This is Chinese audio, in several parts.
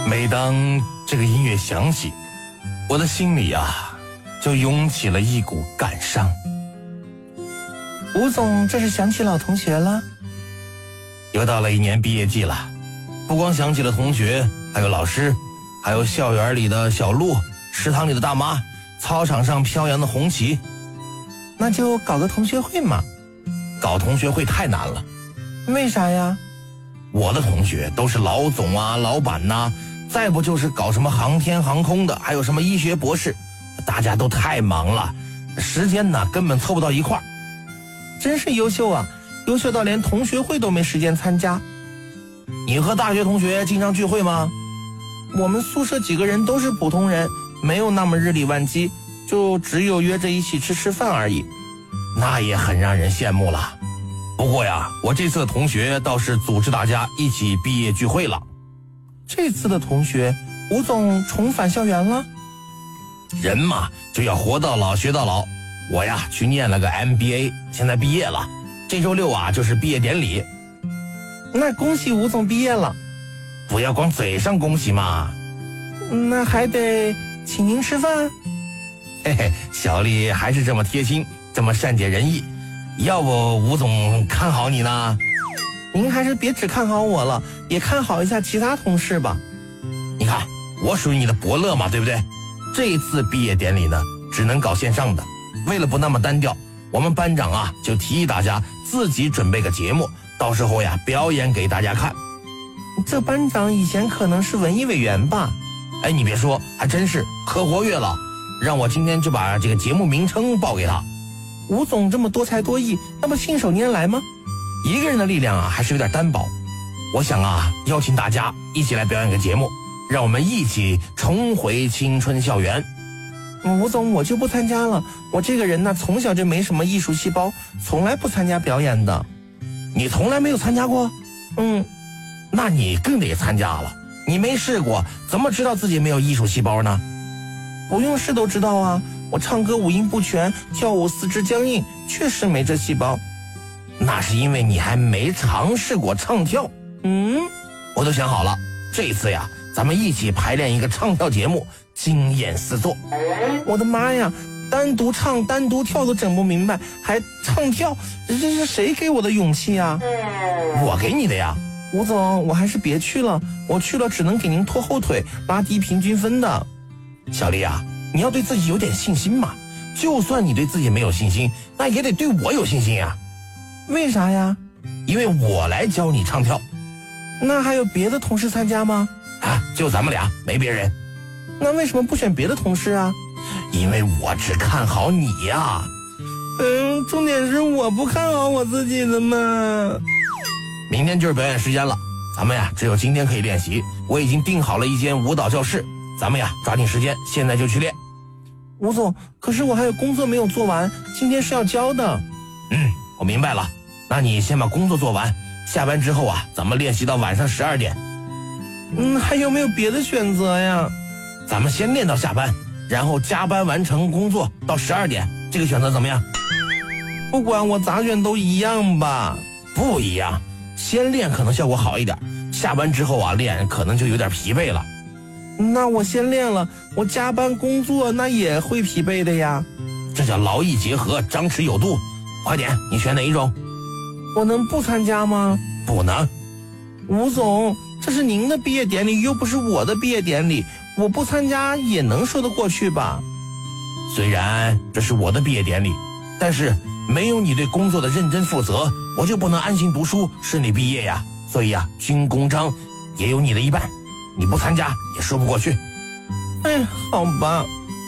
每当这个音乐响起，我的心里就涌起了一股感伤。 吴总，这是想起老同学了？ 又到了一年毕业季了，不光想起了同学，还有老师，还有校园里的小路，食堂里的大妈，操场上飘扬的红旗。 那就搞个同学会嘛。 搞同学会太难了。 为啥呀？ 我的同学都是老总老板再不就是搞什么航天航空的，还有什么医学博士，大家都太忙了，时间根本凑不到一块儿。 真是优秀啊，优秀到连同学会都没时间参加。 你和大学同学经常聚会吗？ 我们宿舍几个人都是普通人，没有那么日理万机，就只有约着一起吃饭而已。 那也很让人羡慕了。不过我这次的同学倒是组织大家一起毕业聚会了。 这次的同学，吴总重返校园了？ 人嘛，就要活到老学到老。我去念了个 MBA， 现在毕业了。这周六就是毕业典礼。 那恭喜吴总毕业了。 不要光嘴上恭喜嘛。 那还得请您吃饭。 嘿嘿，小丽还是这么贴心，这么善解人意。要不吴总看好你呢？ 您还是别只看好我了，也看好一下其他同事吧。 你看，我属于你的伯乐嘛，对不对？这一次毕业典礼呢，只能搞线上的。为了不那么单调，我们班长就提议大家自己准备个节目，到时候表演给大家看。 这班长以前可能是文艺委员吧？ 哎，你别说，还真是可活跃了。让我今天就把这个节目名称报给他。 吴总这么多才多艺，那不信手拈来吗？ 一个人的力量还是有点单薄。我想邀请大家一起来表演个节目，让我们一起重回青春校园。 吴总，我就不参加了。我这个人从小就没什么艺术细胞，从来不参加表演的。 你从来没有参加过？那你更得参加了。你没试过，怎么知道自己没有艺术细胞呢？ 不用试都知道啊。我唱歌五音不全，跳舞四肢僵硬，确实没这细胞。 那是因为你还没尝试过唱跳。我都想好了，这一次咱们一起排练一个唱跳节目，惊艳四座。 我的妈呀，单独唱单独跳都整不明白，还唱跳，这是谁给我的勇气啊？ 我给你的呀。 吴总，我还是别去了，我去了只能给您拖后腿，拉低平均分的。 小丽你要对自己有点信心嘛。就算你对自己没有信心，那也得对我有信心呀。 为啥呀？ 因为我来教你唱跳。 那还有别的同事参加吗？ 就咱们俩，没别人。 那为什么不选别的同事啊？ 因为我只看好你呀。 重点是我不看好我自己的嘛。 明天就是表演时间了，咱们只有今天可以练习。我已经订好了一间舞蹈教室，咱们抓紧时间，现在就去练。 吴总，可是我还有工作没有做完，今天是要交的。 我明白了，那你先把工作做完，下班之后咱们练习到晚上12点。 还有没有别的选择呀？ 咱们先练到下班，然后加班完成工作到12点，这个选择怎么样？ 不管我咋选都一样吧？ 不一样，先练可能效果好一点，下班之后练可能就有点疲惫了。 那我先练了，我加班工作那也会疲惫的呀。 这叫劳逸结合，张弛有度。快点，你选哪一种？ 我能不参加吗？ 不能。 吴总，这是您的毕业典礼，又不是我的毕业典礼，我不参加也能说得过去吧？ 虽然这是我的毕业典礼，但是没有你对工作的认真负责，我就不能安心读书顺利毕业呀。所以军功章也有你的一半，你不参加也说不过去。 好吧。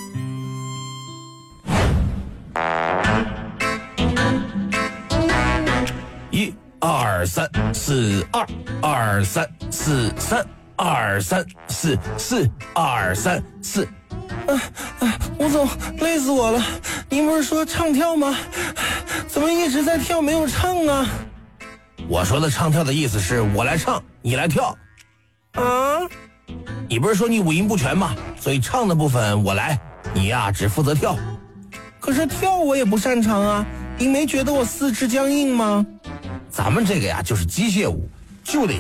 1 2 3 4 2 2 3 4 3 2 3 4 4 2 3 4。 吴总，累死我了！您不是说唱跳吗？怎么一直在跳没有唱啊？ 我说的唱跳的意思是我来唱，你来跳。你不是说你五音不全吗？所以唱的部分我来，你只负责跳。 可是跳我也不擅长啊，您没觉得我四肢僵硬吗？ 咱们这个就是机械舞，就得